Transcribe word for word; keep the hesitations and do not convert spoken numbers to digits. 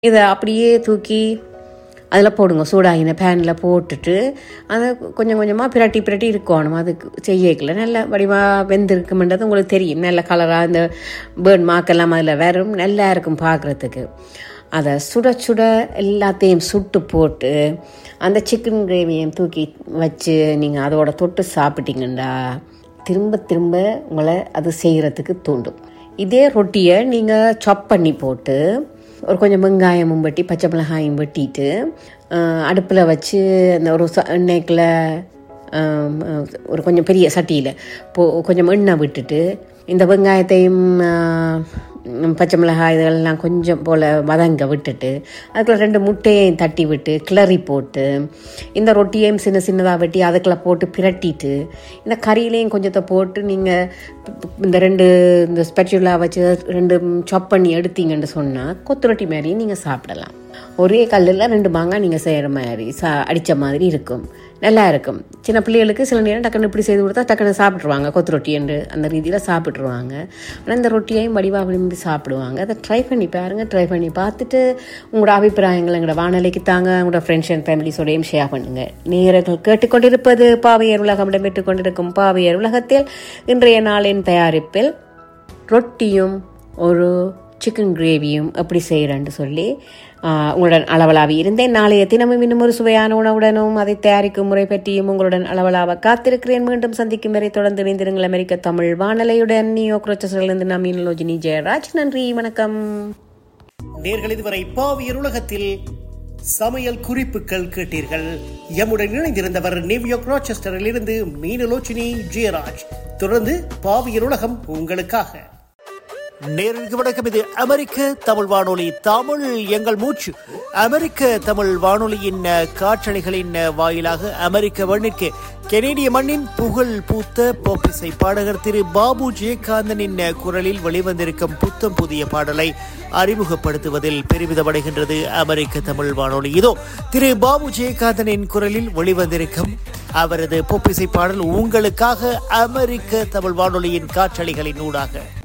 இதை அப்படியே தூக்கி அதில் போடுங்க. சூடாகின பேனில் போட்டுட்டு அதை கொஞ்சம் கொஞ்சமாக பிரட்டி பிரட்டி இருக்கணும். அதுக்கு செய்யக்கல நல்ல வடிவாக வெந்திருக்குமென்றது உங்களுக்கு தெரியும். நல்ல கலராக இந்த பேர்ன் மார்க்கெல்லாம் அதில் வரும், நல்லா இருக்கும் பார்க்குறதுக்கு. அதை சுட சுட எல்லாத்தையும் சுட்டு போட்டு அந்த சிக்கன் கிரேவியையும் தூக்கி வச்சு நீங்கள் அதோட தொட்டு சாப்பிட்டீங்கண்டா திரும்ப திரும்ப உங்களை அது செய்கிறதுக்கு தூண்டும். இதே ரொட்டியை நீங்கள் சாப் பண்ணி போட்டு ஒரு கொஞ்சம் வெங்காயமும் வெட்டி பச்சை மிளகாயும் வெட்டிட்டு அடுப்பில் வச்சு அந்த ஒரு எண்ணெய்க்குள்ள ஒரு கொஞ்சம் பெரிய சட்டியில் போ கொஞ்சம் எண்ணெய் விட்டுட்டு இந்த வெங்காயத்தையும் பச்சை மிளகாய் இதெல்லாம் கொஞ்சம் போல் வதங்க விட்டுட்டு அதுக்குள்ள ரெண்டு முட்டையையும் தட்டி விட்டு கிளறி போட்டு இந்த ரொட்டியையும் சின்ன சின்னதாக வெட்டி அதுக்குள்ள போட்டு பிரட்டிட்டு இந்த கறியிலையும் கொஞ்சத்தை போட்டு நீங்கள் இந்த ரெண்டு இந்த ஸ்பெச்சுலா வச்சு ரெண்டு சாப் பண்ணி எடுத்தீங்கன்னு சொன்னால் கொத்து ரொட்டி மாதிரி நீங்கள் சாப்பிடலாம். ஒரே கல்லில் ரெண்டு மாங்காய் நீங்கள் செய்கிற மாதிரி சா அடித்த மாதிரி இருக்கும், நல்லா இருக்கும். சின்ன பிள்ளைகளுக்கு சில நேரம் டக்குன்னு இப்படி செய்து கொடுத்தா டக்குன்னு சாப்பிட்ருவாங்க, கொத்து ரொட்டி என்று அந்த ரீதியில் சாப்பிட்ருவாங்க. ஆனால் இந்த ரொட்டியையும் வடிவாக விரும்பி சாப்பிடுவாங்க. அதை ட்ரை பண்ணி பாருங்கள். ட்ரை பண்ணி பார்த்துட்டு உங்களோட அபிப்பிராயங்கள் எங்களோட வானொலிக்கு தாங்க, உங்களோட ஃப்ரெண்ட்ஸ் அண்ட் ஃபேமிலிஸோடையும் ஷேர் பண்ணுங்கள். நேயர்கள் கேட்டுக்கொண்டிருப்பது பாவையர் உலகம் இடம்பெற்றுக் கொண்டிருக்கும் பாவையர் உலகத்தில் இன்றைய நாளின் தயாரிப்பில் ரொட்டியும் ஒரு சிக்கன் கிரேவியும் எப்படி செய்கிறேன்னு சொல்லி உங்களுடன் அளவலாவி இருந்தேன். நாளைய தினமும் இன்னும் ஒரு சுவையான உணவுடனும் அதை தயாரிக்கும் முறை பற்றியும் உங்களுடன் அளவலாக காத்திருக்கிறேன். மீண்டும் சந்திக்கும் வரை தொடர்ந்து இணைந்திருங்கள் அமெரிக்க தமிழ் வானொலியுடன். நியூயார்க் ரோச்சஸ்டரிலிருந்து நான் மீனலோஜினி ஜெயராஜ். நன்றி, வணக்கம். நேர்கள் இதுவரை பாவியர் உலகத்தில் சமையல் குறிப்புகள் கேட்டீர்கள். எம்முடன் இணைந்திருந்தவர் நியூயார்க் ரோச்சஸ்டரில் இருந்து மீனலோஜினி ஜெயராஜ். தொடர்ந்து பாவியர் உலகம் உங்களுக்காக. நேருக்கு வணக்கம். இது அமெரிக்க தமிழ் வானொலி, தமிழ் எங்கள் மூச்சு. அமெரிக்க தமிழ் வானொலியின் காற்றலைகளின் வாயிலாக அமெரிக்க மண்ணிற்கு கெனேடிய மண்ணின் புகழ் பூத்த போப்பிசை பாடகர் திரு பாபு ஜெயகாந்தனின் குரலில் வெளிவந்திருக்கும் புத்தம் புதிய பாடலை அறிமுகப்படுத்துவதில் பெருமிதமடைகின்றது அமெரிக்க தமிழ் வானொலி. இதோ திரு பாபு ஜெயகாந்தனின் குரலில் வெளிவந்திருக்கும் அவரது போப்பிசை பாடல் உங்களுக்காக அமெரிக்க தமிழ் வானொலியின் காற்றலைகளின் ஊடாக.